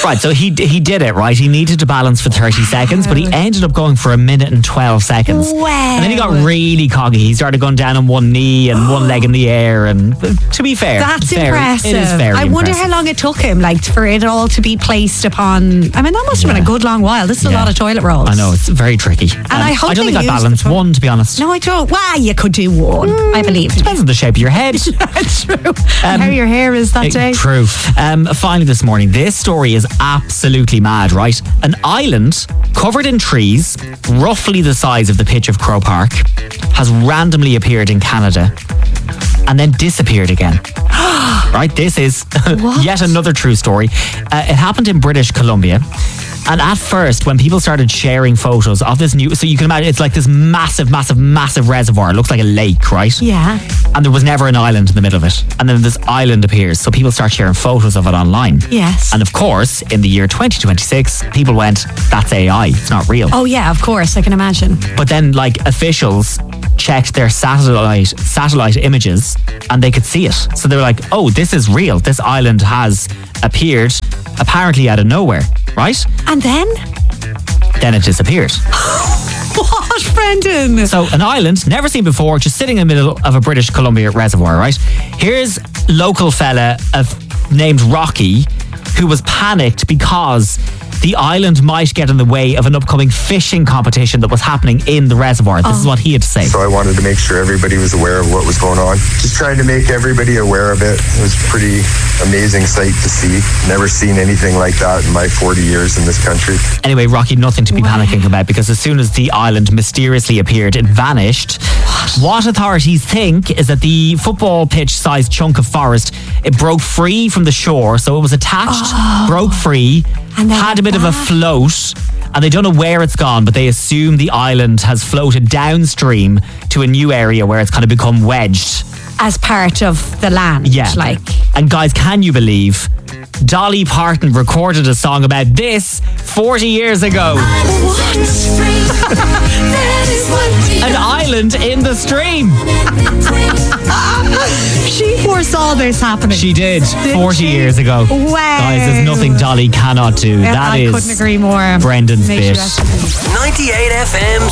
Right, so he did it, right? He needed to balance for 30 seconds, but he ended up going for 1 minute and 12 seconds. Wow. And then he got really cocky. He started going down on one knee and one leg in the air. And to be fair, that's impressive. It is very I wonder impressive. how long it took him, like, for it all to be placed upon. I mean, that must have been a good long while. This is a lot of toilet rolls. I know, it's very tricky. And I hope I don't they think I used balanced the one, to be honest. No, I don't. Well, you could do one, I believe. Depends on the shape of your head. True. And how your hair is that day. True. Finally this morning, this story is absolutely mad, right? An island covered in trees, roughly the size of the pitch of Croke Park, has randomly appeared in Canada and then disappeared again. Right? This is yet another true story. It happened in British Columbia. And at first, when people started sharing photos of this new... So you can imagine, it's like this massive, massive, massive reservoir. It looks like a lake, right? Yeah. And there was never an island in the middle of it. And then this island appears. So people start sharing photos of it online. Yes. And of course, in the year 2026, people went, that's AI. It's not real. Oh, yeah, of course. I can imagine. But then, like, officials checked their satellite images and they could see it. So they were like, oh, this is real. This island has appeared apparently out of nowhere, right? And then? Then it disappeared. What, Brendan? So an island, never seen before, just sitting in the middle of a British Columbia reservoir, right? Here's local fella named Rocky, who was panicked because the island might get in the way of an upcoming fishing competition that was happening in the reservoir. This is what he had to say. So I wanted to make sure everybody was aware of what was going on. Just trying to make everybody aware of it. It was a pretty amazing sight to see. Never seen anything like that in my 40 years in this country. Anyway, Rocky, nothing to be panicking about, because as soon as the island mysteriously appeared, it vanished. What authorities think is that the football pitch-sized chunk of forest, it broke free from the shore, so it was attached, broke free, and had a bit of a float, and they don't know where it's gone, but they assume the island has floated downstream to a new area where it's kind of become wedged. As part of the land, like. And guys, can you believe Dolly Parton recorded a song about this 40 years ago? An island in the stream. She foresaw this happening. She did 40 years ago. Wow. Guys, there's nothing Dolly cannot do. I couldn't agree more. Brendan's bit. 98 FM